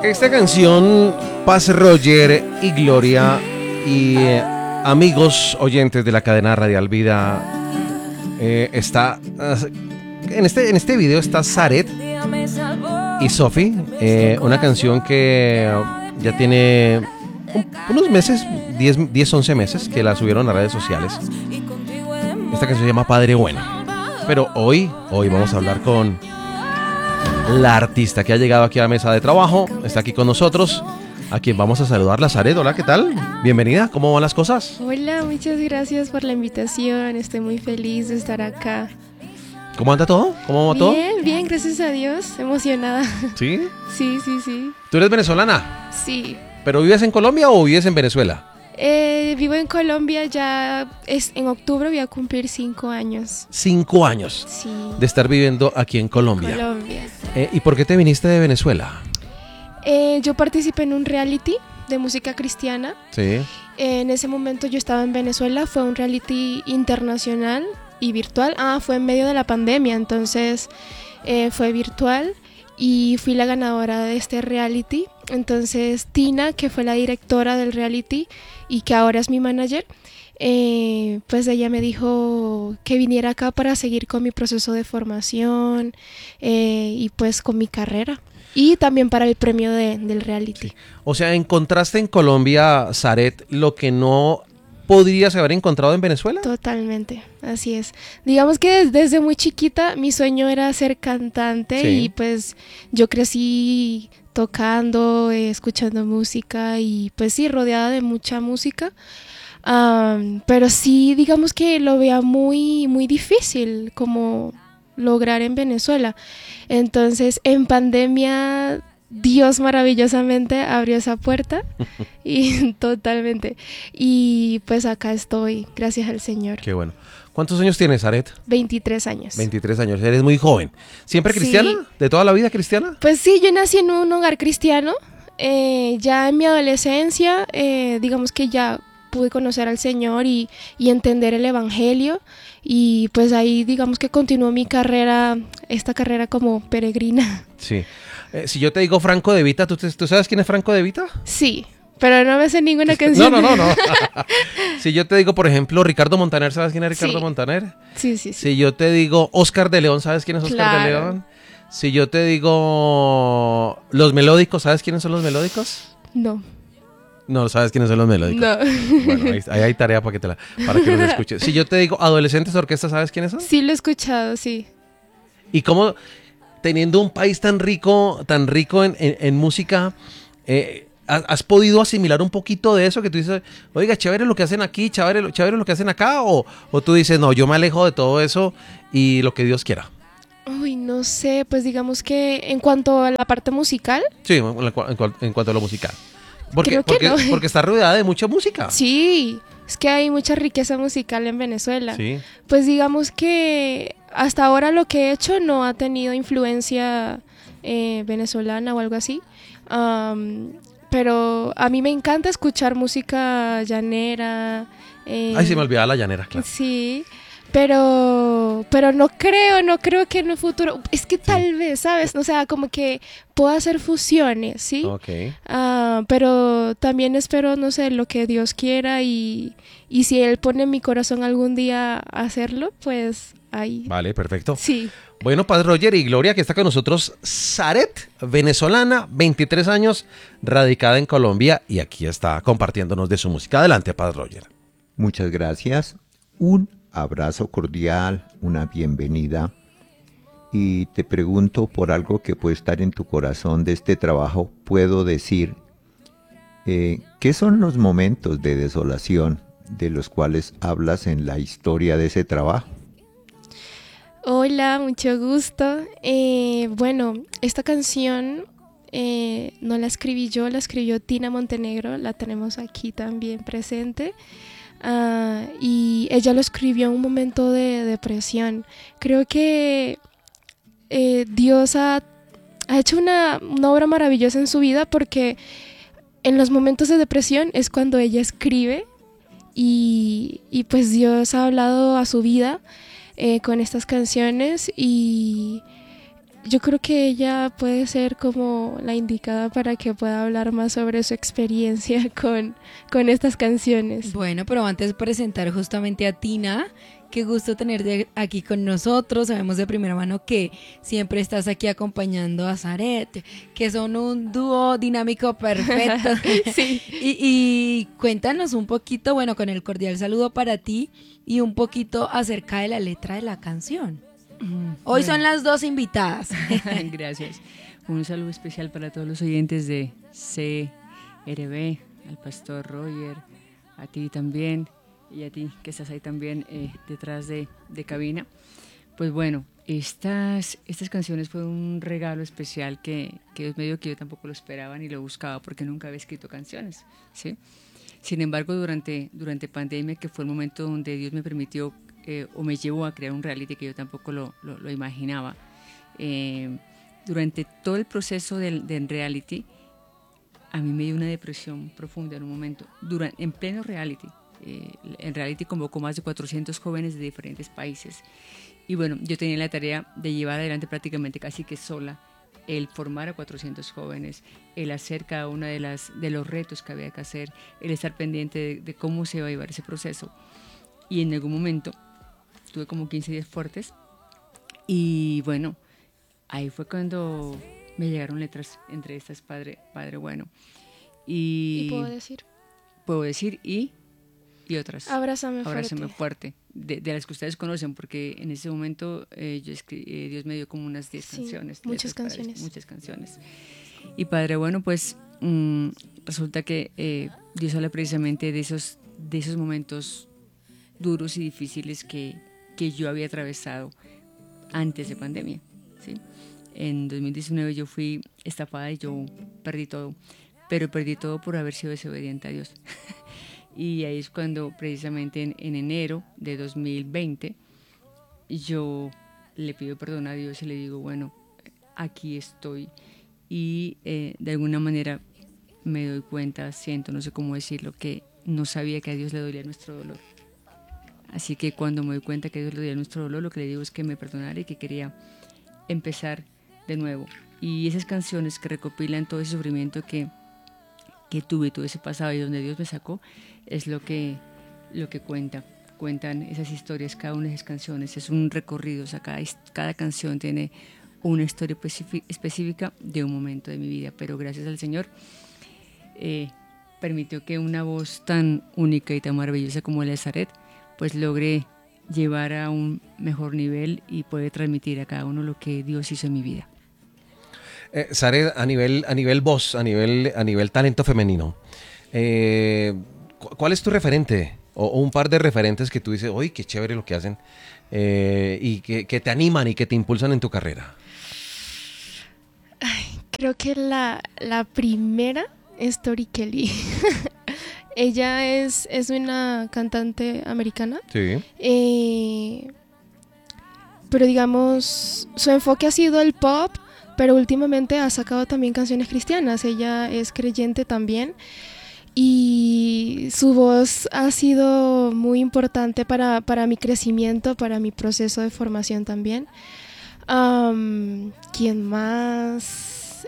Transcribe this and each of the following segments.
Esta canción, Paz Roger y Gloria y amigos oyentes de la cadena Radial Vida, está en este video está Zaret y Sofi, una canción que ya tiene unos meses, 10, 11 meses que la subieron a redes sociales. Esta canción se llama Padre Bueno. Pero hoy vamos a hablar con la artista que ha llegado aquí a la mesa de trabajo. Está aquí con nosotros, a quien vamos a saludar, la Zaret. Hola, ¿qué tal? Bienvenida, ¿cómo van las cosas? Hola, muchas gracias por la invitación. Estoy muy feliz de estar acá. ¿Cómo anda todo? ¿Cómo va todo? Bien, gracias a Dios. Emocionada. ¿Sí? Sí. ¿Tú eres venezolana? Sí. ¿Pero vives en Colombia o vives en Venezuela? Vivo en Colombia, en octubre voy a cumplir 5 años. 5 años Sí. de estar viviendo aquí en Colombia. ¿Y por qué te viniste de Venezuela? Yo participé en un reality de música cristiana. Sí. En ese momento yo estaba en Venezuela, fue un reality internacional y virtual. Fue en medio de la pandemia, entonces fue virtual y fui la ganadora de este reality. Entonces Tina, que fue la directora del reality y que ahora es mi manager, pues ella me dijo que viniera acá para seguir con mi proceso de formación y pues con mi carrera. Y también para el premio del reality. Sí. O sea, ¿encontraste en Colombia, Zaret, lo que no podrías haber encontrado en Venezuela? Totalmente, así es. Digamos que desde muy chiquita mi sueño era ser cantante. Sí. Y pues yo crecí tocando, escuchando música y pues sí, rodeada de mucha música. Pero sí, digamos que lo veía muy, muy difícil como lograr en Venezuela. Entonces, en pandemia, Dios maravillosamente abrió esa puerta y totalmente. Y pues acá estoy, gracias al Señor. Qué bueno. ¿Cuántos años tienes, Zaret? 23 años. 23 años, eres muy joven. ¿Siempre cristiana? Sí. ¿De toda la vida cristiana? Pues sí, yo nací en un hogar cristiano. Ya en mi adolescencia, digamos que ya pude conocer al Señor y entender el Evangelio. Y pues ahí digamos que continuó mi carrera, esta carrera como peregrina. Sí. Si yo te digo Franco De Vita, ¿tú sabes quién es Franco De Vita? Sí, pero no me sé ninguna canción. No. Si yo te digo, por ejemplo, Ricardo Montaner, ¿sabes quién es Ricardo Montaner? Sí. Si yo te digo Oscar de León, ¿sabes quién es Oscar de León? Si yo te digo Los Melódicos, ¿sabes quiénes son Los Melódicos? No, ¿sabes quiénes son Los Melódicos? No. Bueno, ahí hay tarea para que los escuches. Si yo te digo Adolescentes Orquesta, ¿sabes quiénes son? Sí, lo he escuchado, sí. ¿Y cómo, teniendo un país tan rico en música, has podido asimilar un poquito de eso que tú dices, oiga, chévere lo que hacen aquí, chévere lo que hacen acá? O tú dices, no, yo me alejo de todo eso y lo que Dios quiera? Uy, no sé, pues digamos que en cuanto a la parte musical. Sí, en cuanto a lo musical. Creo que no. Porque está rodeada de mucha música. Sí, es que hay mucha riqueza musical en Venezuela. Sí. Pues digamos que hasta ahora lo que he hecho no ha tenido influencia venezolana o algo así. Pero a mí me encanta escuchar música llanera. Ay, se me olvidaba la llanera, claro. Sí. Pero no creo que en un futuro, es que tal vez, ¿sabes? O sea, como que puedo hacer fusiones, ¿sí? Okay. Pero también espero, no sé, lo que Dios quiera y si Él pone en mi corazón algún día hacerlo, pues ahí. Vale, perfecto. Sí. Bueno, Padre Roger y Gloria, que está con nosotros, Zaret, venezolana, 23 años, radicada en Colombia y aquí está compartiéndonos de su música. Adelante, Padre Roger. Muchas gracias. Un abrazo cordial, una bienvenida y te pregunto por algo que puede estar en tu corazón de este trabajo. Puedo decir, ¿qué son los momentos de desolación de los cuales hablas en la historia de ese trabajo? Hola, mucho gusto. Bueno, esta canción no la escribí yo, la escribió Tina Montenegro, la tenemos aquí también presente. Y ella lo escribió en un momento de depresión. Creo que Dios ha hecho una obra maravillosa en su vida, porque en los momentos de depresión es cuando ella escribe y pues Dios ha hablado a su vida con estas canciones y yo creo que ella puede ser como la indicada para que pueda hablar más sobre su experiencia con estas canciones. Bueno, pero antes de presentar justamente a Tina, qué gusto tenerte aquí con nosotros. Sabemos de primera mano que siempre estás aquí acompañando a Zaret, que son un dúo dinámico perfecto. Sí. Y cuéntanos un poquito, bueno, con el cordial saludo para ti y un poquito acerca de la letra de la canción. Hoy son las dos invitadas. Gracias. Un saludo especial para todos los oyentes de CRB, al pastor Roger, a ti también y a ti que estás ahí también detrás de cabina. Pues bueno, estas canciones fue un regalo especial que Dios me dio, que yo tampoco lo esperaba ni lo buscaba porque nunca había escrito canciones, ¿sí? Sin embargo, durante pandemia, que fue el momento donde Dios me permitió o me llevó a crear un reality que yo tampoco lo imaginaba. Durante todo el proceso del reality, a mí me dio una depresión profunda en un momento, en pleno reality. El reality convocó más de 400 jóvenes de diferentes países. Y bueno, yo tenía la tarea de llevar adelante prácticamente casi que sola el formar a 400 jóvenes, el hacer cada uno de los retos que había que hacer, el estar pendiente de cómo se iba a llevar ese proceso. Y en algún momento tuve como 15 días fuertes y bueno, ahí fue cuando me llegaron letras entre estas Padre Bueno. ¿Y puedo decir? Puedo decir y otras. Abrázame fuerte. De las que ustedes conocen, porque en ese momento Dios me dio como unas 10 canciones. Muchas canciones. Muchas canciones. Y Padre Bueno, pues resulta que Dios habla precisamente de esos momentos duros y difíciles que yo había atravesado antes de pandemia, ¿sí? En 2019 yo fui estafada y yo perdí todo, pero perdí todo por haber sido desobediente a Dios. Y ahí es cuando precisamente en enero de 2020 yo le pido perdón a Dios y le digo, bueno, aquí estoy. Y de alguna manera me doy cuenta, siento, no sé cómo decirlo, que no sabía que a Dios le dolía nuestro dolor. Así que cuando me doy cuenta que a Dios le dolía nuestro dolor, lo que le digo es que me perdonara y que quería empezar de nuevo. Y esas canciones que recopilan todo ese sufrimiento que tuve, todo ese pasado y donde Dios me sacó, es lo que cuentan esas historias, cada una de esas canciones. Es un recorrido, o sea, cada canción tiene una historia específica de un momento de mi vida, pero gracias al Señor permitió que una voz tan única y tan maravillosa como la de Zaret pues logré llevar a un mejor nivel y poder transmitir a cada uno lo que Dios hizo en mi vida. Zaret, a nivel voz, a nivel talento femenino, ¿cuál es tu referente? O un par de referentes que tú dices, uy, qué chévere lo que hacen, y que te animan y que te impulsan en tu carrera. Creo que la primera es Tori Kelly. Ella es una cantante americana. Sí. Pero digamos, su enfoque ha sido el pop, pero últimamente ha sacado también canciones cristianas. Ella es creyente también. Y su voz ha sido muy importante para mi crecimiento, para mi proceso de formación también. ¿Quién más?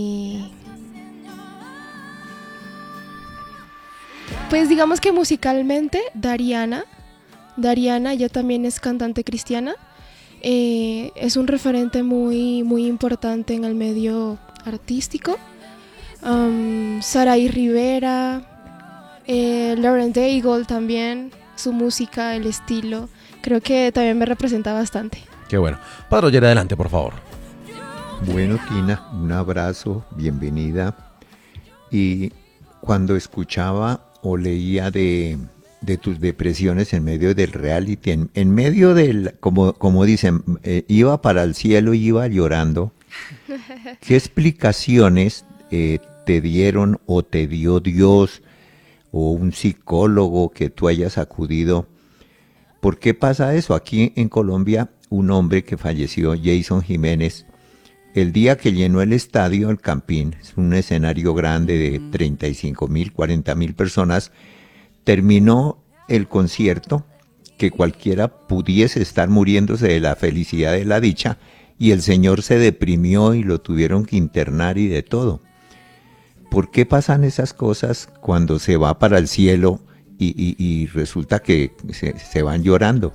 Pues digamos que musicalmente, Dariana, ella también es cantante cristiana. Es un referente muy, muy importante en el medio artístico. Sarai Rivera, Lauren Daigle también, su música, el estilo, creo que también me representa bastante. Qué bueno. Padre Roger, adelante, por favor. Bueno, Tina, un abrazo, bienvenida. Y cuando escuchaba o leía de tus depresiones en medio del reality, en medio del, como dicen, iba para el cielo y iba llorando, ¿qué explicaciones te dieron o te dio Dios o un psicólogo que tú hayas acudido? ¿Por qué pasa eso? Aquí en Colombia, un hombre que falleció, Jason Jiménez, el día que llenó el estadio, el Campín, es un escenario grande de 35,000, 40,000 personas, terminó el concierto, que cualquiera pudiese estar muriéndose de la felicidad, de la dicha, y el señor se deprimió y lo tuvieron que internar y de todo. ¿Por qué pasan esas cosas cuando se va para el cielo y resulta que se van llorando?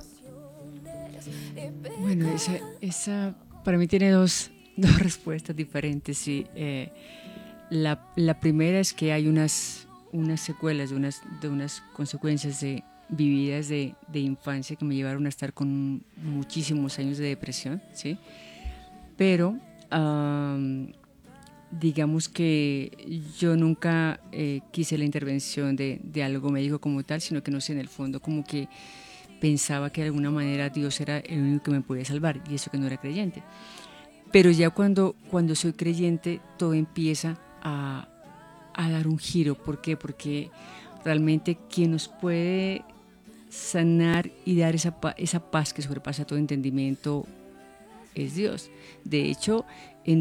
Bueno, esa para mí tiene dos respuestas diferentes. Sí. La primera es que hay unas secuelas, de unas consecuencias vividas de infancia que me llevaron a estar con muchísimos años de depresión, ¿sí? Pero digamos que yo nunca quise la intervención de algo médico como tal, sino que no sé, en el fondo como que pensaba que de alguna manera Dios era el único que me podía salvar, y eso que no era creyente. Pero ya cuando soy creyente, todo empieza a dar un giro. ¿Por qué? Porque realmente quien nos puede sanar y dar esa paz que sobrepasa todo entendimiento es Dios. De hecho, en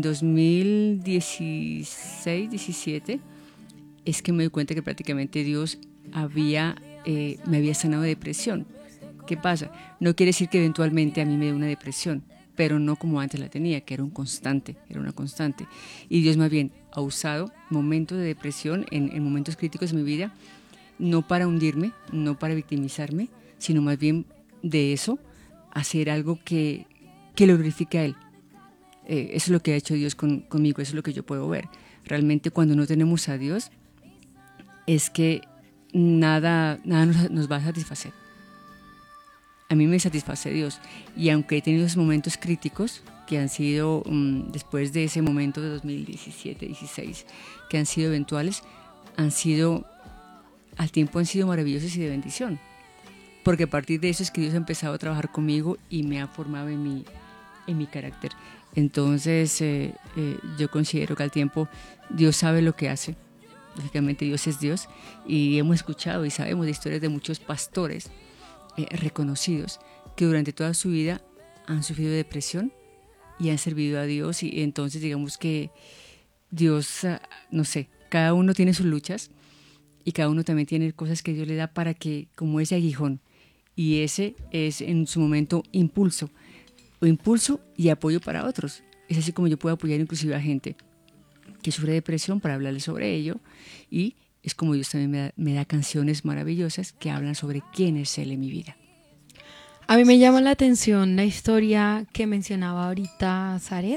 2016-17 es que me di cuenta que prácticamente Dios me había sanado de depresión. ¿Qué pasa? No quiere decir que eventualmente a mí me dé una depresión, pero no como antes la tenía, que era una constante. Y Dios más bien ha usado momentos de depresión en momentos críticos de mi vida, no para hundirme, no para victimizarme, sino más bien de eso hacer algo que lo glorifique a Él. Eso es lo que ha hecho Dios conmigo, eso es lo que yo puedo ver. Realmente cuando no tenemos a Dios es que nada nos va a satisfacer. A mí me satisface Dios, y aunque he tenido esos momentos críticos que han sido después de ese momento de 2017-16, que han sido eventuales, al tiempo han sido maravillosos y de bendición, porque a partir de eso es que Dios ha empezado a trabajar conmigo y me ha formado en mi carácter. Entonces yo considero que al tiempo Dios sabe lo que hace. Lógicamente Dios es Dios, y hemos escuchado y sabemos de historias de muchos pastores reconocidos que durante toda su vida han sufrido depresión y han servido a Dios. Y entonces digamos que Dios, no sé, cada uno tiene sus luchas y cada uno también tiene cosas que Dios le da para que, como ese aguijón, y ese es en su momento impulso y apoyo para otros. Es así como yo puedo apoyar inclusive a gente que sufre depresión para hablarle sobre ello, y es como Dios también me da canciones maravillosas que hablan sobre quién es Él en mi vida. A mí me llama la atención la historia que mencionaba ahorita Zaret,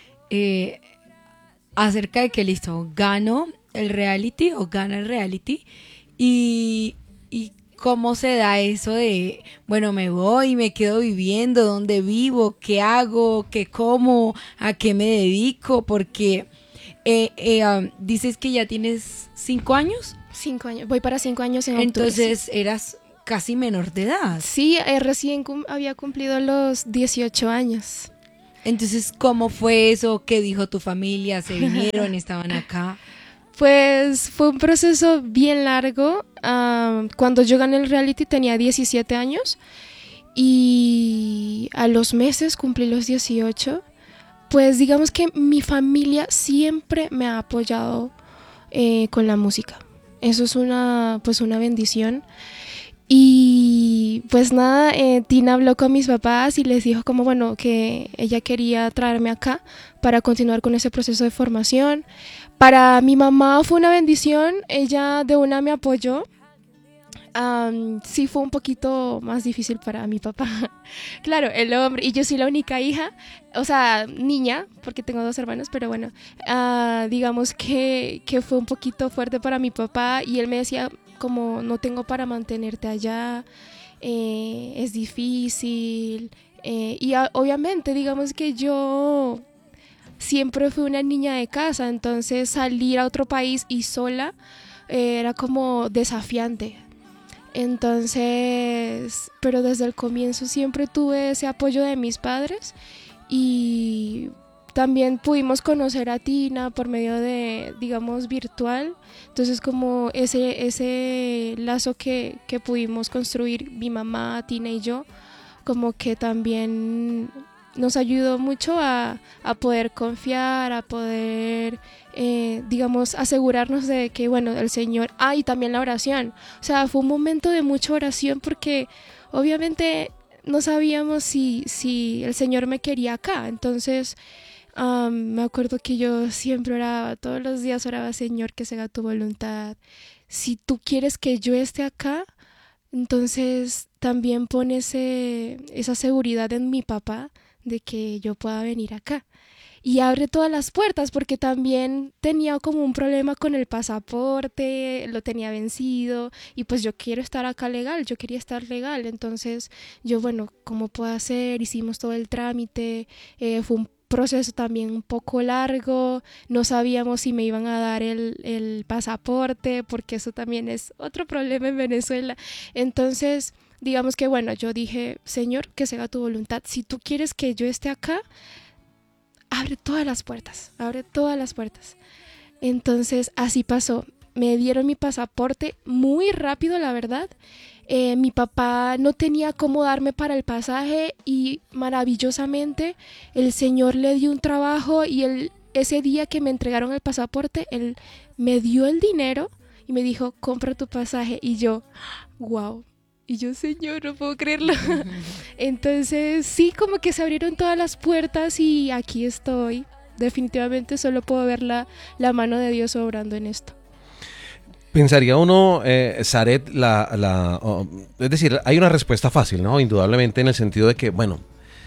acerca de que listo, gana el reality y cómo se da eso de, bueno, me voy, me quedo viviendo, dónde vivo, qué hago, qué como, a qué me dedico, porque dices que ya tienes 5 años. 5 años, voy para 5 años en octubre. Entonces eras casi menor de edad. Sí, recién había cumplido los 18 años. Entonces, ¿cómo fue eso? ¿Qué dijo tu familia? ¿Se vinieron? ¿Estaban acá? Pues fue un proceso bien largo. Cuando yo gané el reality tenía 17 años y a los meses cumplí los 18. Pues digamos que mi familia siempre me ha apoyado con la música. Eso es una bendición. Y pues nada, Tina habló con mis papás y les dijo como bueno que ella quería traerme acá para continuar con ese proceso de formación. Para mi mamá fue una bendición, ella de una me apoyó. Sí fue un poquito más difícil para mi papá. Claro, el hombre, y yo soy la única hija, o sea, niña, porque tengo 2 hermanos, pero bueno, digamos que fue un poquito fuerte para mi papá, y él me decía como no tengo para mantenerte allá, es difícil, y obviamente digamos que yo siempre fui una niña de casa, entonces salir a otro país y sola era como desafiante. Entonces, pero desde el comienzo siempre tuve ese apoyo de mis padres, y también pudimos conocer a Tina por medio de, digamos, virtual. Entonces, como ese lazo que pudimos construir mi mamá, Tina y yo, como que también nos ayudó mucho a poder confiar, a poder, digamos, asegurarnos de que, bueno, el Señor... y también la oración. O sea, fue un momento de mucha oración porque, obviamente, no sabíamos si el Señor me quería acá. Entonces me acuerdo que yo siempre oraba, todos los días oraba, Señor, que se haga tu voluntad. Si tú quieres que yo esté acá, entonces también pon esa seguridad en mi papá de que yo pueda venir acá. Y abre todas las puertas, porque también tenía como un problema con el pasaporte, lo tenía vencido, y pues yo quiero estar acá legal, yo quería estar legal. Entonces yo, bueno, ¿cómo puedo hacer? Hicimos todo el trámite, fue un proceso también un poco largo, no sabíamos si me iban a dar el pasaporte, porque eso también es otro problema en Venezuela. Entonces, digamos que bueno, yo dije, Señor, que se haga tu voluntad. Si tú quieres que yo esté acá, abre todas las puertas, abre todas las puertas. Entonces así pasó, me dieron mi pasaporte muy rápido, la verdad. Mi papá no tenía cómo darme para el pasaje y maravillosamente el Señor le dio un trabajo, y ese día que me entregaron el pasaporte, él me dio el dinero y me dijo, compra tu pasaje. Y yo, wow. Y yo, Señor, no puedo creerlo. Entonces, sí, como que se abrieron todas las puertas y aquí estoy. Definitivamente solo puedo ver la mano de Dios obrando en esto. Pensaría uno, Zaret, es decir, hay una respuesta fácil, ¿no? Indudablemente, en el sentido de que, bueno,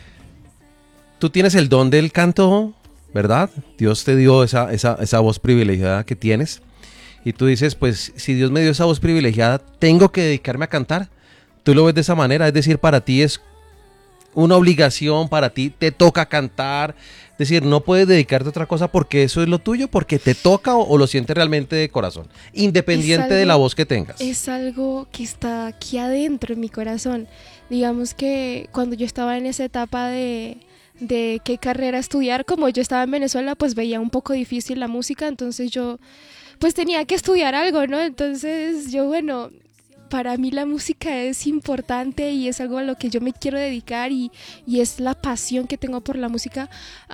tú tienes el don del canto, ¿verdad? Dios te dio esa voz privilegiada que tienes. Y tú dices, pues, si Dios me dio esa voz privilegiada, ¿tengo que dedicarme a cantar? Tú lo ves de esa manera, es decir, para ti es una obligación, para ti te toca cantar, es decir, no puedes dedicarte a otra cosa porque eso es lo tuyo, porque te toca o lo sientes realmente de corazón, independiente de la voz que tengas. Es algo que está aquí adentro en mi corazón. Digamos que cuando yo estaba en esa etapa de qué carrera estudiar, como yo estaba en Venezuela, pues veía un poco difícil la música, entonces yo pues tenía que estudiar algo, ¿no? Entonces yo, bueno, para mí la música es importante y es algo a lo que yo me quiero dedicar, y es la pasión que tengo por la música,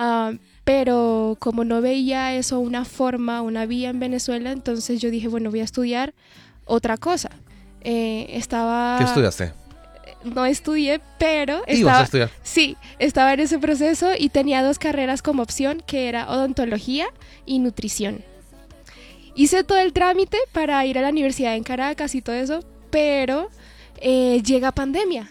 pero como no veía eso una forma, una vía en Venezuela, entonces yo dije, bueno, voy a estudiar otra cosa. ¿Qué estudiaste? No estudié, pero ¿Ibas a estudiar? Sí, estaba en ese proceso y tenía 2 carreras como opción, que era odontología y nutrición. Hice todo el trámite para ir a la universidad en Caracas y todo eso, pero llega pandemia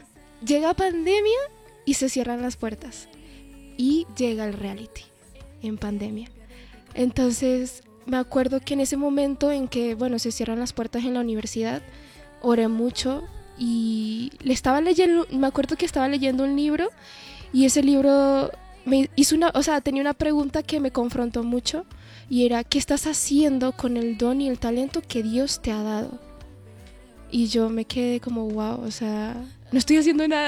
y se cierran las puertas, y llega el reality en pandemia. Entonces me acuerdo que en ese momento en que, bueno, se cierran las puertas en la universidad, oré mucho y me acuerdo que estaba leyendo un libro, y ese libro me hizo tenía una pregunta que me confrontó mucho, y era, ¿qué estás haciendo con el don y el talento que Dios te ha dado? Y yo me quedé como, wow, o sea, no estoy haciendo nada.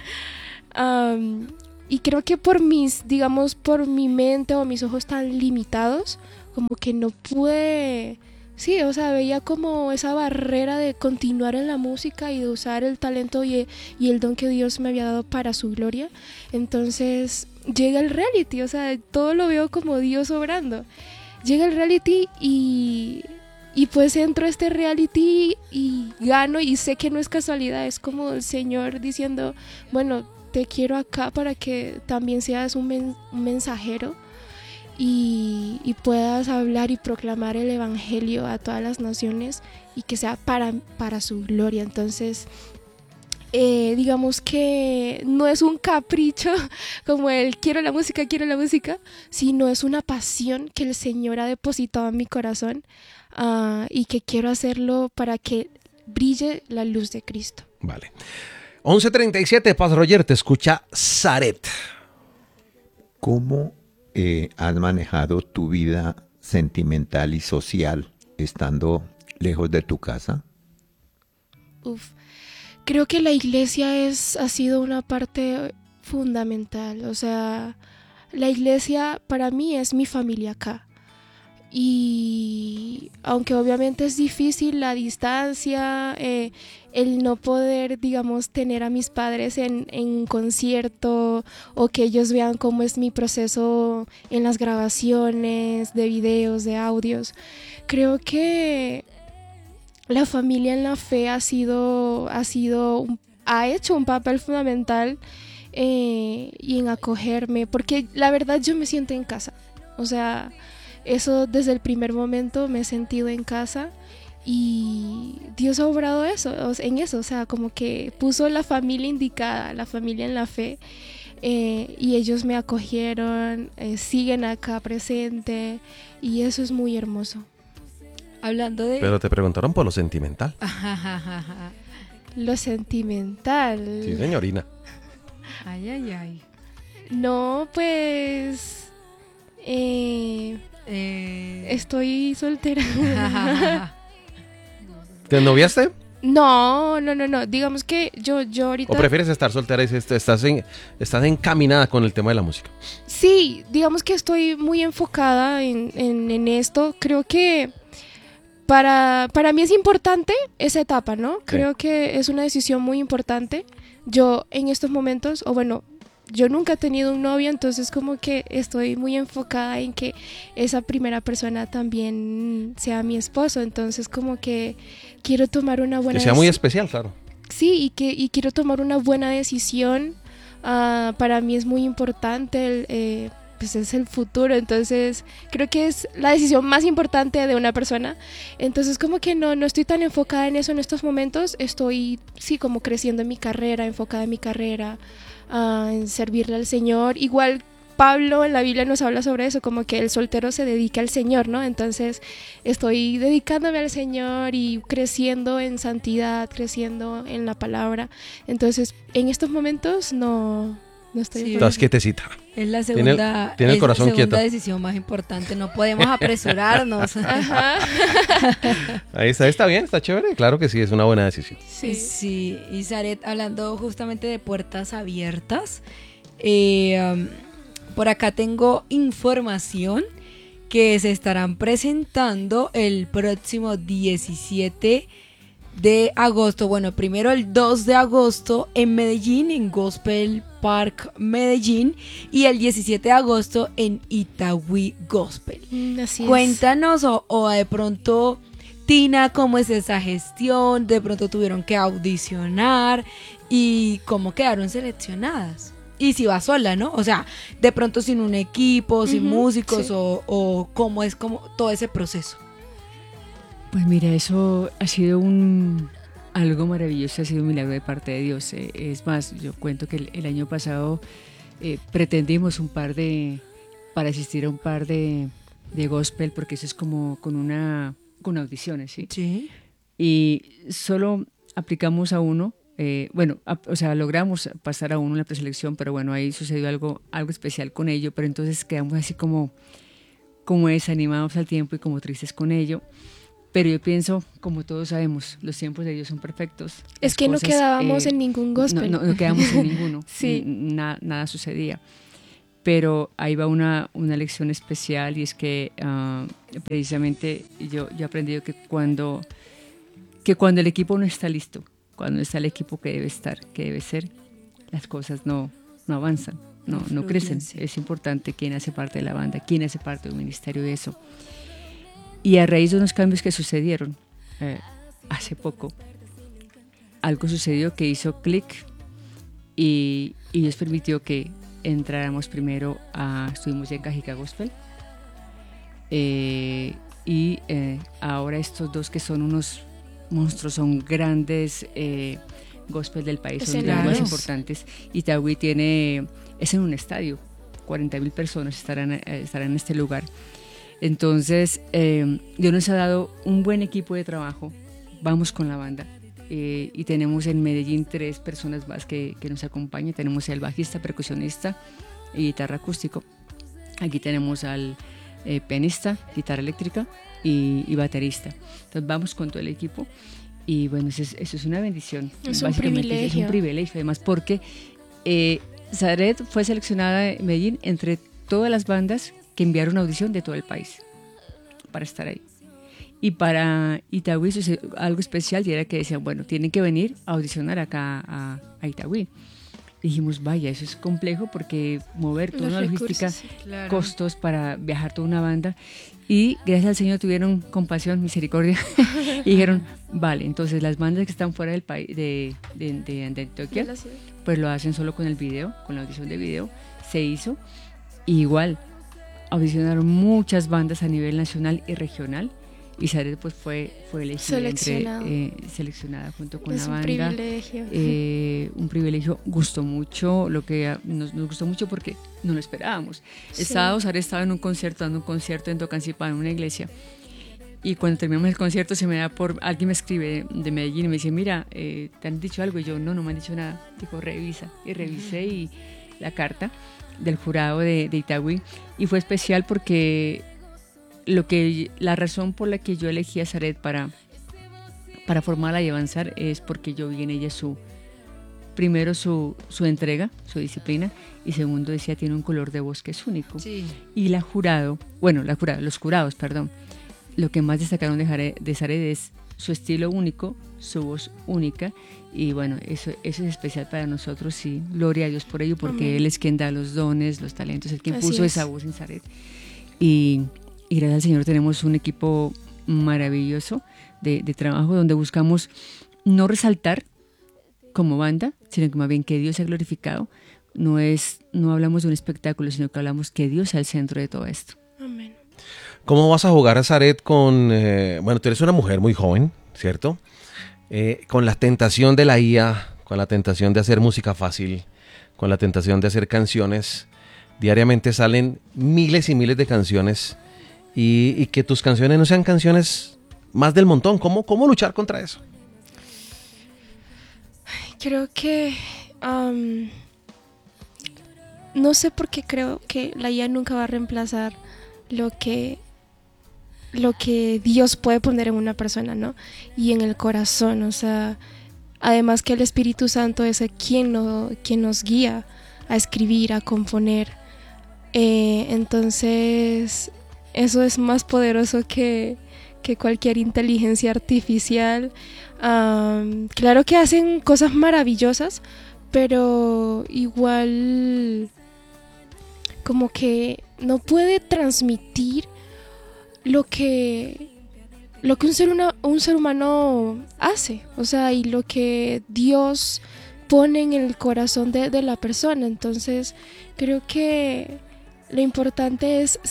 Y creo que por mi mente o mis ojos tan limitados, como que no pude, sí, o sea, veía como esa barrera de continuar en la música y de usar el talento y el don que Dios me había dado para su gloria. Entonces llega el reality, o sea, todo lo veo como Dios obrando. Llega el reality y pues entro a este reality y gano, y sé que no es casualidad, es como el Señor diciendo, bueno, te quiero acá para que también seas un mensajero y puedas hablar y proclamar el evangelio a todas las naciones, y que sea para su gloria. Entonces digamos que no es un capricho como el quiero la música, sino es una pasión que el Señor ha depositado en mi corazón, y que quiero hacerlo para que brille la luz de Cristo. Vale. 11:37, Paz Roger, te escucha Zaret. ¿Cómo has manejado tu vida sentimental y social estando lejos de tu casa? Creo que la iglesia ha sido una parte fundamental. O sea, la iglesia para mí es mi familia acá. Y aunque obviamente es difícil la distancia, el no poder, digamos, tener a mis padres en un concierto, o que ellos vean cómo es mi proceso en las grabaciones de videos, de audios, creo que la familia en la fe ha sido ha hecho un papel fundamental y en acogerme, porque la verdad yo me siento en casa. O sea, eso desde el primer momento me he sentido en casa y Dios ha obrado en eso, o sea, como que puso la familia indicada, la familia en la fe. Y ellos me acogieron, siguen acá presente y eso es muy hermoso. Hablando de... Pero te preguntaron por lo sentimental. Lo sentimental. Sí, señorina. Ay, ay, ay. No, pues... estoy soltera. ¿Te noviaste? No. Digamos que yo ahorita... ¿O prefieres estar soltera y estás encaminada con el tema de la música? Sí, digamos que estoy muy enfocada en esto. Creo que para mí es importante esa etapa, ¿no? Sí. Creo que es una decisión muy importante. Yo en estos momentos, o bueno, yo nunca he tenido un novio, entonces como que estoy muy enfocada en que esa primera persona también sea mi esposo. Entonces como que quiero tomar una buena Que sea muy especial, claro. Sí, y quiero tomar una buena decisión. Para mí es muy importante, pues es el futuro, entonces creo que es la decisión más importante de una persona. Entonces como que no estoy tan enfocada en eso en estos momentos. Estoy, sí, como creciendo en mi carrera, enfocada en mi carrera, en servirle al Señor. Igual Pablo en la Biblia nos habla sobre eso, como que el soltero se dedica al Señor, ¿no? Entonces estoy dedicándome al Señor y creciendo en santidad, creciendo en la palabra. Entonces en estos momentos no estoy... Sí. Estás quietecita. Es la segunda, Tiene el corazón es la segunda quieto. decisión más importante. No podemos apresurarnos. Ajá. Ahí está bien, está chévere. Claro que sí, es una buena decisión. Sí. Sí, y Zaret, hablando justamente de puertas abiertas, por acá tengo información que se estarán presentando el próximo 17 de agosto. Bueno, primero el 2 de agosto en Medellín, en Gospel Park Medellín, y el 17 de agosto en Itagüí Gospel. Así Cuéntanos o de pronto, Tina, cómo es esa gestión, de pronto tuvieron que audicionar y cómo quedaron seleccionadas. Y si va sola, ¿no? O sea, de pronto sin un equipo, sin músicos, sí. o cómo es como todo ese proceso. Pues mira, eso ha sido algo maravilloso, ha sido un milagro de parte de Dios. Es más, yo cuento que el año pasado pretendimos para asistir a un par de gospel, porque eso es como con audiciones, ¿sí? Sí. Y solo aplicamos a uno, o sea, logramos pasar a uno en la preselección, pero bueno, ahí sucedió algo especial con ello, pero entonces quedamos así como desanimados al tiempo y como tristes con ello. Pero yo pienso, como todos sabemos, los tiempos de Dios son perfectos. Es que no quedábamos en ningún gospel. No quedábamos en ninguno. Sí. Nada sucedía. Pero ahí va una lección especial, y es que precisamente yo he aprendido que cuando el equipo no está listo, cuando no está el equipo que debe estar, que debe ser, las cosas no avanzan, no crecen. Sí. Es importante quién hace parte de la banda, quién hace parte de un ministerio de eso. Y a raíz de unos cambios que sucedieron hace poco, algo sucedió que hizo clic y Dios permitió que entráramos primero estuvimos ya en Cajica Gospel, y ahora estos dos que son unos monstruos, son grandes gospel del país, son los más importantes. Itagüí es en un estadio, 40,000 personas estarán en este lugar. Entonces, Dios nos ha dado un buen equipo de trabajo. Vamos con la banda. Y tenemos en Medellín 3 personas más que nos acompañan. Tenemos el bajista, percusionista y guitarra acústico. Aquí tenemos al pianista, guitarra eléctrica y baterista. Entonces, vamos con todo el equipo. Y bueno, eso es una bendición. Es un privilegio. Es un privilegio, además, porque Zaret fue seleccionada en Medellín entre todas las bandas que enviaron audición de todo el país para estar ahí. Y para Itagüí sucedió algo especial, y era que decían, bueno, tienen que venir a audicionar acá a Itagüí. dijimos, vaya, eso es complejo porque mover toda Los una logística, recursos, sí. Claro. costos para viajar toda una banda. Y gracias al Señor tuvieron compasión, misericordia, y dijeron, vale, entonces las bandas que están fuera del país, de Antioquia, De la ciudad. pues lo hacen solo con el video, con la audición de video. Se hizo. Y igual, audicionaron muchas bandas a nivel nacional y regional. Y Zaret pues fue elegida seleccionada junto con Es la un banda. privilegio. Un privilegio, gustó mucho, lo que nos gustó mucho porque no lo esperábamos. El Sí. sábado Zaret estaba en un concierto, dando un concierto en Tocancipá, en una iglesia. Y cuando terminamos el concierto alguien me escribe de Medellín y me dice, mira, ¿te han dicho algo? Y yo, no me han dicho nada. Dijo, revisa. Y revisé y la carta del jurado de Itagüí. Y fue especial porque la razón por la que yo elegí a Zaret para formarla y avanzar es porque yo vi en ella primero su entrega, su disciplina, y segundo decía, tiene un color de voz que es único. Sí. Y los jurados, lo que más destacaron de Zaret es su estilo único, su voz única, y bueno, eso es especial para nosotros y gloria a Dios por ello, porque Amén. Él es quien da los dones, los talentos, el quien Así puso es. esa voz en Zaret. Y gracias al Señor tenemos un equipo maravilloso de trabajo donde buscamos no resaltar como banda, sino que más bien que Dios sea glorificado. No hablamos de un espectáculo, sino que hablamos que Dios sea el centro de todo esto. Amén. ¿Cómo vas a jugar a Zaret con... bueno, tú eres una mujer muy joven, ¿cierto? Con la tentación de la IA, con la tentación de hacer música fácil, con la tentación de hacer canciones. Diariamente salen miles y miles de canciones y que tus canciones no sean canciones más del montón. ¿Cómo luchar contra eso? Creo que no sé por qué creo que la IA nunca va a reemplazar lo que Dios puede poner en una persona, ¿no? Y en el corazón, o sea, además que el Espíritu Santo es quien nos guía a escribir, a componer. Entonces, eso es más poderoso que cualquier inteligencia artificial. Claro que hacen cosas maravillosas, pero igual como que no puede transmitir lo que un ser humano hace, o sea, y lo que Dios pone en el corazón de la persona. Entonces, creo que lo importante es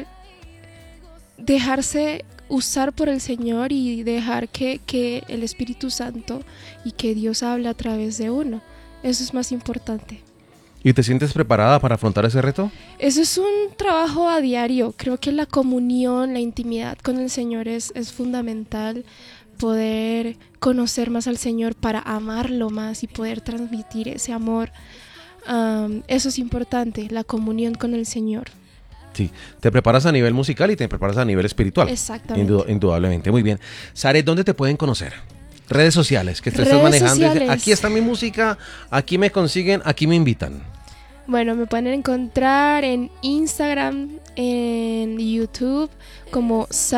dejarse usar por el Señor y dejar que el Espíritu Santo y que Dios hable a través de uno. Eso es más importante. ¿Y te sientes preparada para afrontar ese reto? Eso es un trabajo a diario. Creo que la comunión, la intimidad con el Señor es fundamental. Poder conocer más al Señor para amarlo más y poder transmitir ese amor. Eso es importante, la comunión con el Señor. Sí, te preparas a nivel musical y te preparas a nivel espiritual. Exactamente. Indudablemente, muy bien. Zaret, ¿dónde te pueden conocer? Redes sociales que te estás Redes manejando. sociales. Aquí está mi música, aquí me consiguen, aquí me invitan. Bueno, me pueden encontrar en Instagram, en YouTube como